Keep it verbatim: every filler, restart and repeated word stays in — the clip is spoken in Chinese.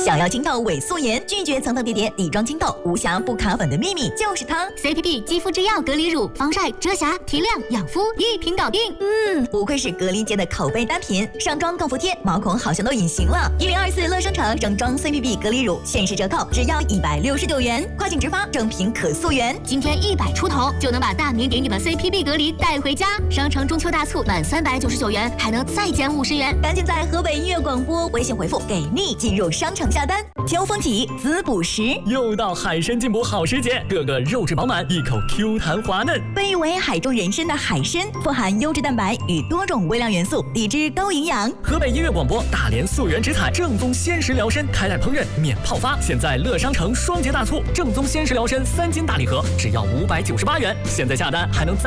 想要清透伪素颜，拒绝层层叠叠、底妆清透、无瑕不卡粉的秘密就是它 ！C P B 肌肤之钥隔离乳，防晒、遮瑕、提亮、养肤，一瓶搞定。 嗯，不愧是隔离界的口碑单品，上妆更服帖，毛孔好像都隐形了。一零二四乐商城整装 C P B 隔离乳限时折扣，只要一百六十九元，跨境直发，正品可溯源。 今天一百出头就能把大名鼎鼎的 C P B 隔离带回家。商城中秋大促，满三百九十九元还能再减五十元， 赶紧在河北音乐广播微信回复“给力”进入商城下单。秋风起，滋补时， 又到海参进补好时节，个个肉质饱满，一口 Q 弹滑嫩。 被誉为海中人参的海参，富含优质蛋白与多种微量元素，低脂高营养。 河北音乐广播大连溯源直采正宗鲜食疗参，开袋烹饪免泡发。现在乐商城双节大促，正宗鲜食疗参三斤大礼盒，只要五百九十八元。现在下单还能再